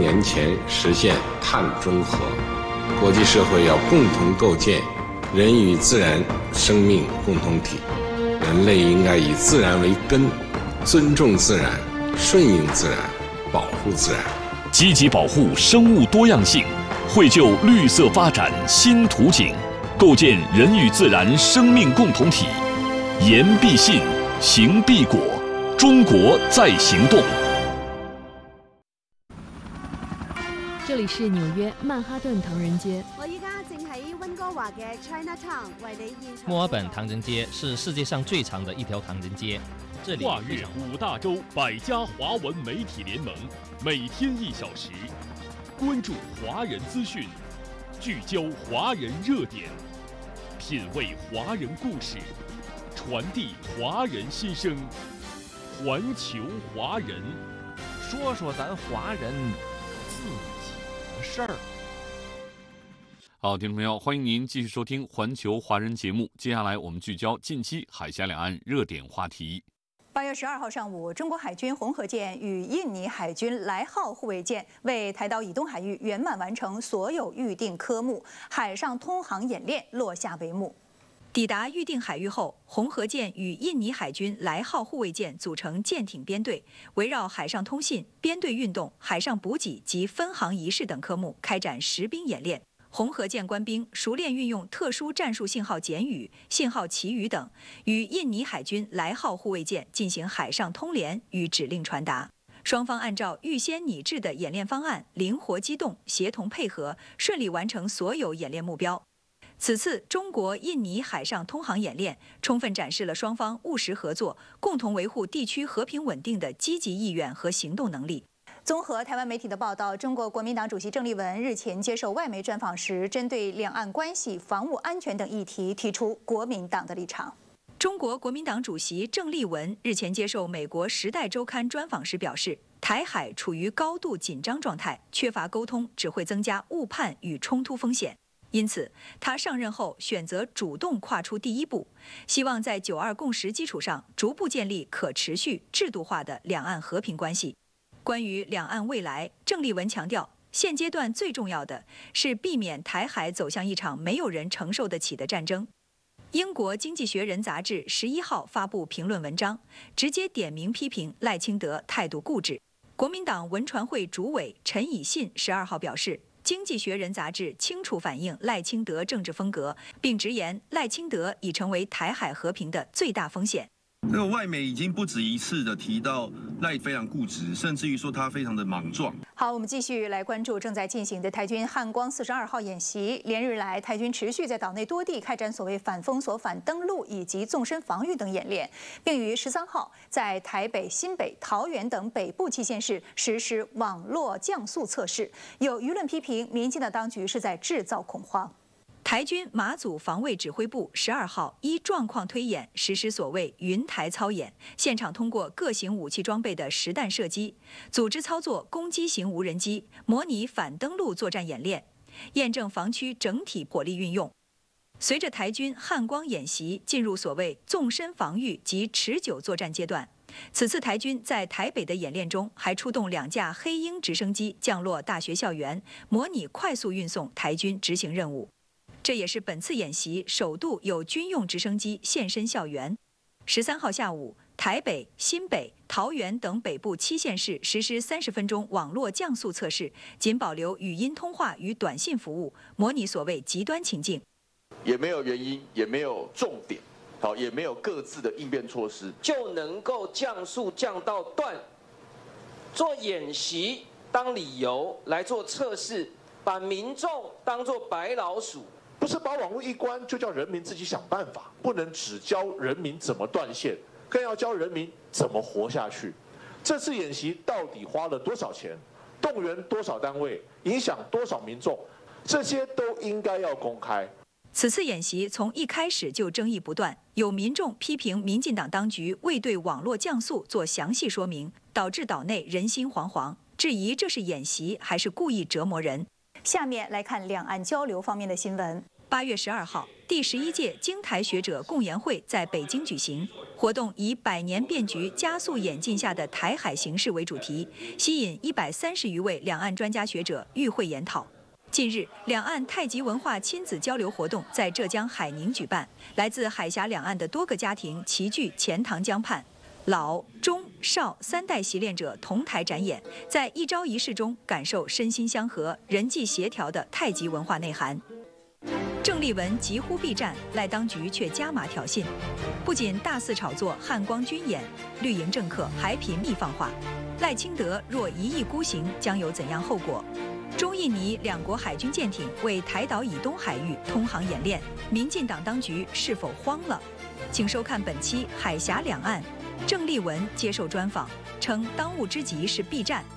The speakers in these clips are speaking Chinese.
年前实现碳中和，国际社会要共同构建人与自然生命共同体，人类应该以自然为根，尊重自然，顺应自然，保护自然， 积极保护生物多样性，绘就绿色发展新图景，构建人与自然生命共同体。言必信，行必果，中国在行动。 这里是纽约曼哈顿唐人街。 我依家正喺温哥華嘅 Chinatown 為你現場。 墨爾本唐人街是世界上最长的一条唐人街，这里跨越5大洲100家华文媒体联盟，每天1小时，关注华人资讯，聚焦华人热点，品味华人故事，传递华人心声，环球华人， 说说咱华人自己的事儿。 好，听众朋友，欢迎您继续收听环球华人节目。接下来我们聚焦近期海峡两岸热点话题。 8月12号上午，中国海军红河舰与印尼海军来号护卫舰为台岛以东海域圆满完成所有预定科目，海上通航演练落下帷幕。抵达预定海域后，红河舰与印尼海军来号护卫舰组成舰艇编队，围绕海上通信、编队运动、海上补给及分航仪式等科目开展实兵演练。红河舰官兵熟练运用特殊战术信号简语、信号旗语等，与印尼海军来号护卫舰进行海上通联与指令传达。双方按照预先拟制的演练方案，灵活机动、协同配合，顺利完成所有演练目标。此次中国印尼海上通航演练，充分展示了双方务实合作、共同维护地区和平稳定的积极意愿和行动能力。综合台湾媒体的报道，中国国民党主席郑丽文日前接受外媒专访时，针对两岸关系、防务安全等议题提出国民党的立场。中国国民党主席郑丽文日前接受美国《时代周刊》专访时表示，台海处于高度紧张状态，缺乏沟通只会增加误判与冲突风险。因此，他上任后选择主动跨出第一步，希望在9·2共识基础上逐步建立可持续、制度化的两岸和平关系。关于两岸未来，郑丽文强调，现阶段最重要的是避免台海走向一场没有人承受得起的战争。英国《经济学人》杂志11号发布评论文章，直接点名批评赖清德态度固执。国民党文传会主委陈以信12号表示，《经济学人》杂志清楚反映赖清德政治风格，并直言赖清德已成为台海和平的最大风险。 那个外媒已经不止一次的提到赖非常固执，甚至于说他非常的莽撞。 好，我们继续来关注正在进行的台军汉光42号演习。连日来，台军持续在岛内多地开展所谓反封锁、反登陆以及纵深防御等演练，并于13号在台北、新北、桃园等北部7县市实施网络降速测试。有舆论批评，民进党当局是在制造恐慌。台军马祖防卫指挥部12号依状况推演实施所谓云台操演，现场通过各型武器装备的实弹射击，组织操作攻击型无人机，模拟反登陆作战演练，验证防区整体火力运用。随着台军汉光演习进入所谓纵深防御及持久作战阶段，此次台军在台北的演练中还出动2架黑鹰直升机降落大学校园，模拟快速运送台军执行任务。这也是本次演习首度有军用直升机现身校园。13号下午，台北、新北、桃园等北部7县市实施30分钟网络降速测试，仅保留语音通话与短信服务，模拟所谓极端情境。 也没有原因，也没有重点，好，也没有各自的应变措施， 就能够降速降到断，做演习当理由来做测试，把民众当作白老鼠。 不是把网络一关就叫人民自己想办法，不能只教人民怎么断线，更要教人民怎么活下去。这次演习到底花了多少钱，动员多少单位，影响多少民众，这些都应该要公开。 此次演习从一开始就争议不断，有民众批评民进党当局未对网络降速做详细说明，导致岛内人心惶惶，质疑这是演习还是故意折磨人。下面来看两岸交流方面的新闻。 8月12号，第11届京台学者共研会在北京举行。活动以100年变局加速演进下的台海形势为主题，吸引130余位两岸专家学者与会研讨。近日，两岸太极文化亲子交流活动在浙江海宁举办，来自海峡两岸的多个家庭齐聚钱塘江畔。老、中、少3代习练者同台展演，在一招一式中感受身心相合、人际协调的太极文化内涵。郑丽文疾呼避战，赖当局却加码挑衅，不仅大肆炒作汉光军演、绿营政客，还频密放话：赖清德若一意孤行，将有怎样后果？中印尼两国海军舰艇为台岛以东海域通航演练，民进党当局是否慌了？请收看本期《海峡两岸》。郑丽文接受专访，称当务之急是避战。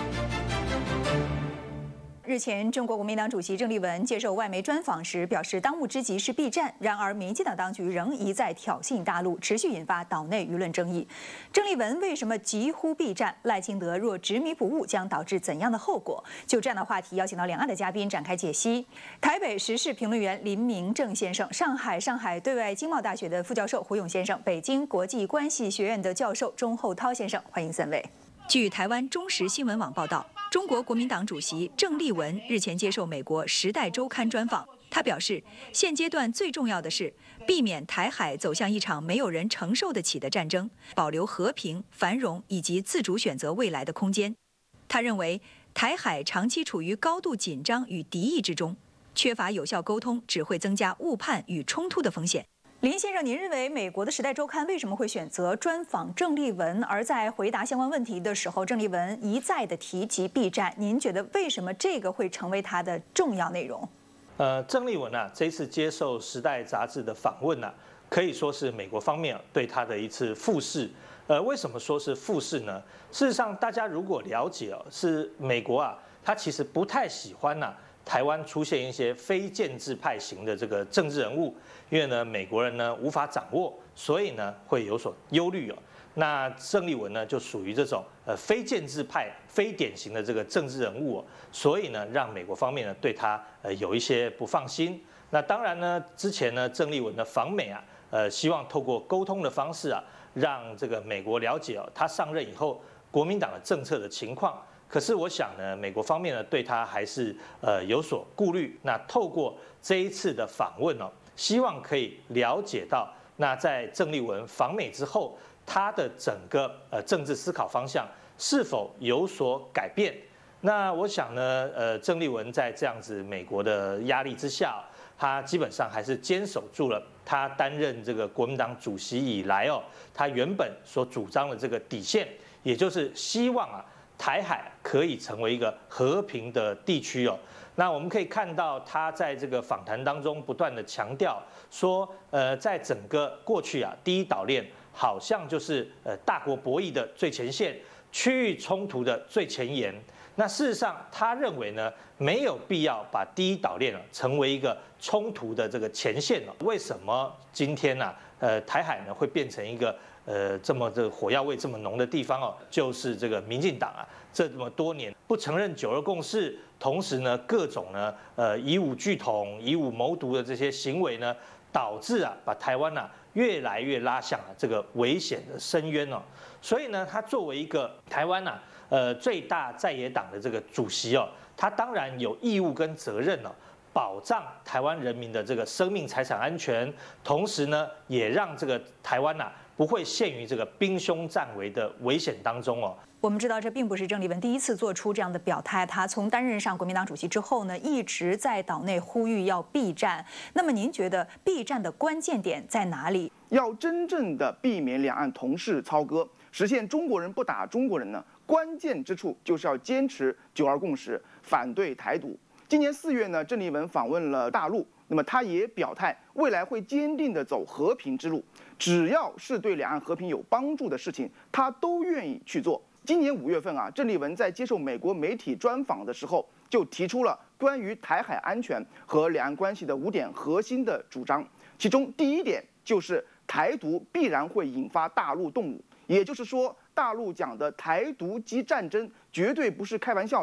日前，中国国民党主席郑丽文接受外媒专访时表示，当务之急是避战。然而，民进党当局仍一再挑衅大陆，持续引发岛内舆论争议。郑丽文为什么疾呼避战？赖清德若执迷不悟，将导致怎样的后果？就这样的话题，邀请到两岸的嘉宾展开解析。台北时事评论员林明正先生，上海对外经贸大学的副教授胡勇先生，北京国际关系学院的教授钟厚涛先生，欢迎3位。据台湾中时新闻网报道，中国国民党主席郑丽文日前接受美国《时代周刊》专访，他表示，现阶段最重要的是避免台海走向一场没有人承受得起的战争，保留和平、繁荣以及自主选择未来的空间。他认为，台海长期处于高度紧张与敌意之中，缺乏有效沟通，只会增加误判与冲突的风险。林先生，您认为美国的《时代周刊》为什么会选择专访郑丽文？而在回答相关问题的时候，郑丽文一再的提及避战，您觉得为什么这个会成为他的重要内容？ 郑丽文这次接受《时代》杂志的访问可以说是美国方面对他的一次复试。为什么说是复试呢？事实上，大家如果了解是美国他其实不太喜欢台湾出现一些非建制派型的这个政治人物，因为呢美国人呢无法掌握，所以呢会有所忧虑那郑丽文呢就属于这种非建制派、非典型的这个政治人物所以呢让美国方面呢对他有一些不放心。那当然呢，之前呢郑丽文的访美希望透过沟通的方式让这个美国了解他上任以后国民党的政策的情况。可是我想呢，美国方面呢对他还是有所顾虑。那透过这一次的访问希望可以了解到，那在郑丽文访美之后，他的整个政治思考方向是否有所改变。那我想呢，郑丽文在这样子美国的压力之下，他基本上还是坚守住了他担任这个国民党主席以来他原本所主张的这个底线，也就是希望台海可以成为一个和平的地区那我们可以看到他在这个访谈当中不断的强调说，在整个过去第一岛链好像就是大国博弈的最前线，区域冲突的最前沿。那事实上，他认为呢，没有必要把第一岛链成为一个冲突的这个前线为什么今天台海呢会变成一个这么这个火药味这么浓的地方就是这个民进党这么多年不承认9·2共识，同时呢各种呢以武拒统、以武谋独的这些行为呢，导致把台湾越来越拉向这个危险的深渊所以呢，他作为一个台湾最大在野党的这个主席他当然有义务跟责任保障台湾人民的这个生命财产安全，同时呢，也让这个台湾不会陷于这个兵凶战危的危险当中我们知道，这并不是郑丽文第一次做出这样的表态。他从担任上国民党主席之后呢，一直在岛内呼吁要避战。那么，您觉得避战的关键点在哪里？ 要真正的避免两岸同室操戈，实现中国人不打中国人呢，关键之处就是要坚持9·2共识，反对台独。今年4月呢，郑丽文访问了大陆，那么他也表态，未来会坚定地走和平之路，只要是对两岸和平有帮助的事情，他都愿意去做。今年5月份郑丽文在接受美国媒体专访的时候，就提出了关于台海安全和两岸关系的5点核心的主张，其中第1点就是台独必然会引发大陆动武，也就是说，大陆讲的台独即战争绝对不是开玩笑的。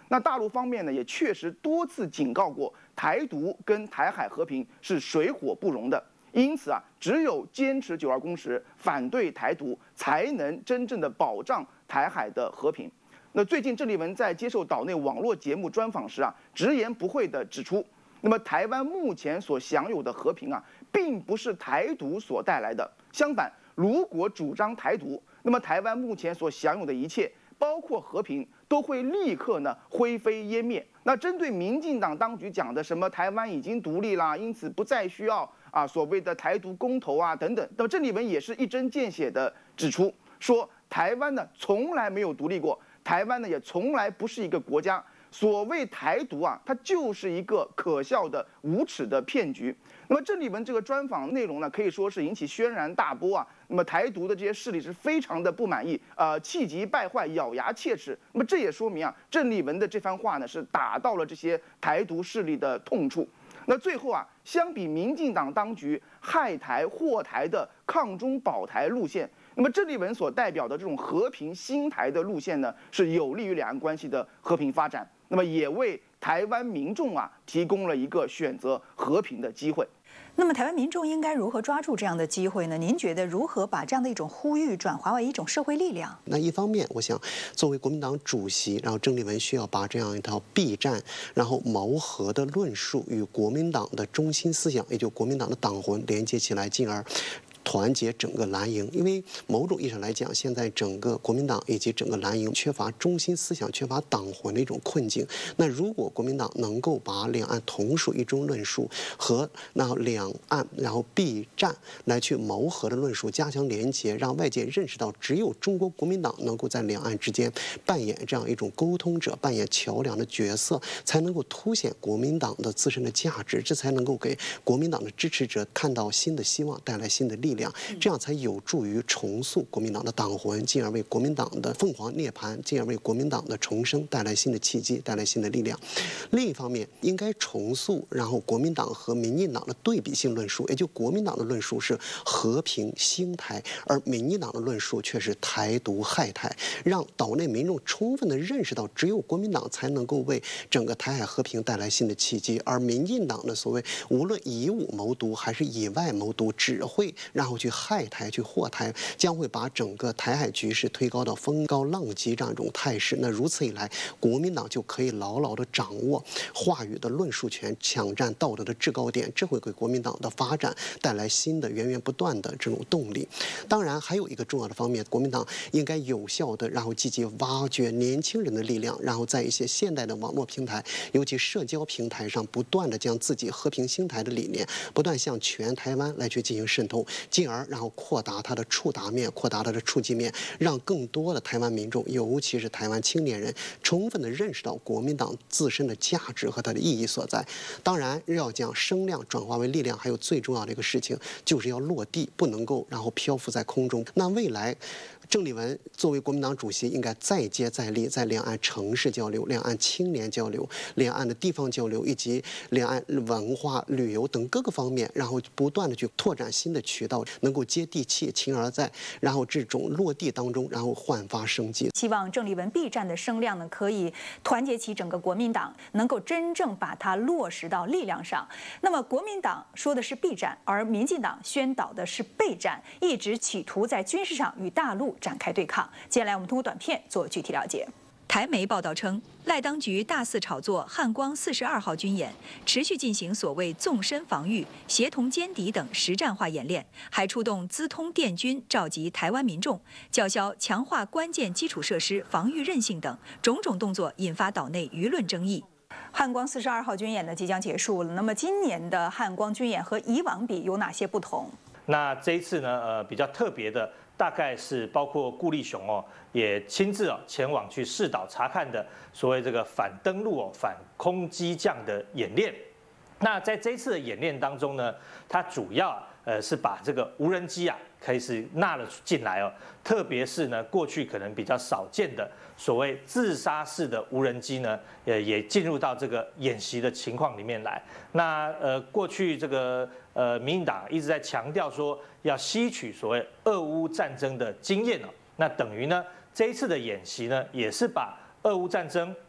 那大陆方面呢，也确实多次警告过，台独跟台海和平是水火不容的。因此啊，只有坚持9·2共识，反对台独，才能真正的保障台海的和平。那最近郑丽文在接受岛内网络节目专访时啊，直言不讳地指出，那么台湾目前所享有的和平啊，并不是台独所带来的。相反，如果主张台独，那么台湾目前所享有的一切，包括和平，都会立刻呢灰飞烟灭。那针对民进党当局讲的什么台湾已经独立啦，因此不再需要所谓的台独公投啊等等，那么郑丽文也是一针见血地指出，说台湾呢从来没有独立过。台湾呢也从来不是一个国家，所谓台独啊，它就是一个可笑的、无耻的骗局。那么郑丽文这个专访内容呢，可以说是引起轩然大波啊。那么台独的这些势力是非常的不满意，气急败坏，咬牙切齿。那么这也说明啊，郑丽文的这番话呢，是打到了这些台独势力的痛处。那最后啊，相比民进党当局害台祸台的抗中保台路线，那么郑丽文所代表的这种和平兴台的路线呢，是有利于两岸关系的和平发展，那么也为台湾民众啊提供了一个选择和平的机会。 那么台湾民众应该如何抓住这样的机会呢？您觉得如何把这样的一种呼吁转化为一种社会力量？ 那一方面，我想作为国民党主席，然后郑丽文需要把这样一套避战，然后谋和的论述与国民党的中心思想，也就国民党的党魂连接起来，进而团结整个蓝营。因为某种意义上来讲，现在整个国民党以及整个蓝营缺乏中心思想、缺乏党魂的一种困境。那如果国民党能够把两岸同属一中论述和两岸然后避战来去谋和的论述加强连结，让外界认识到只有中国国民党能够在两岸之间扮演这样一种沟通者、扮演桥梁的角色，才能够凸显国民党的自身的价值，这才能够给国民党的支持者看到新的希望，带来新的力量，这样才有助于重塑国民党的党魂，进而为国民党的凤凰涅槃，进而为国民党的重生带来新的契机，带来新的力量。另一方面，应该重塑然后国民党和民进党的对比性论述，也就国民党的论述是和平兴台，而民进党的论述却是台独害台，让岛内民众充分的认识到，只有国民党才能够为整个台海和平带来新的契机，而民进党的所谓无论以武谋独还是以外谋独，只会然后去害台、去祸台，将会把整个台海局势推高到风高浪急这样一种态势。那如此一来，国民党就可以牢牢地掌握话语的论述权，抢占道德的制高点，这会给国民党的发展带来新的源源不断的这种动力。当然，还有一个重要的方面，国民党应该有效的，然后积极挖掘年轻人的力量，然后在一些现代的网络平台，尤其社交平台上，不断的将自己和平兴台的理念，不断向全台湾来去进行渗透，进而然后扩大它的触达面，扩大它的触及面，让更多的台湾民众，尤其是台湾青年人，充分的认识到国民党自身的价值和它的意义所在。当然，要将声量转化为力量，还有最重要的一个事情，就是要落地，不能够然后漂浮在空中。那未来，郑丽文作为国民党主席，应该再接再厉，在两岸城市交流、两岸青年交流、两岸的地方交流，以及两岸文化、旅游等各个方面，然后不断的去拓展新的渠道，能够接地气，勤而在，然后这种落地当中，然后焕发生机。 希望郑丽文避战的声量呢，可以团结起整个国民党，能够真正把它落实到力量上。那么国民党说的是避战，而民进党宣导的是备战，一直企图在军事上与大陆展开对抗。接下来我们通过短片做具体了解。台媒报道称，赖当局大肆炒作汉光42号军演，持续进行所谓纵深防御、协同歼敌等实战化演练，还出动资通电军召集台湾民众，叫嚣强化关键基础设施防御韧性等种种动作，引发岛内舆论争议。汉光42号军演呢即将结束了，那么今年的汉光军演和以往比有哪些不同？ 那这一次呢，比较特别的，大概是包括顾立雄也亲自前往去视导查看的所谓这个反登陆反空机降的演练。那在这一次的演练当中呢，它主要是把这个无人机开始纳了进来特别是呢过去可能比较少见的所谓自杀式的无人机呢，也进入到这个演习的情况里面来。那过去这个民进党一直在强调说要吸取所谓俄乌战争的经验那等于呢这一次的演习呢，也是把俄乌战争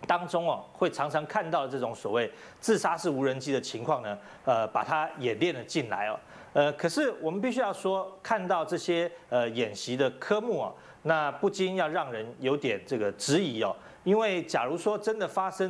当中哦，会常常看到这种所谓自杀式无人机的情况呢，把它演练了进来哦。可是我们必须要说，看到这些演习的科目哦，那不禁要让人有点这个质疑哦，因为假如说真的发生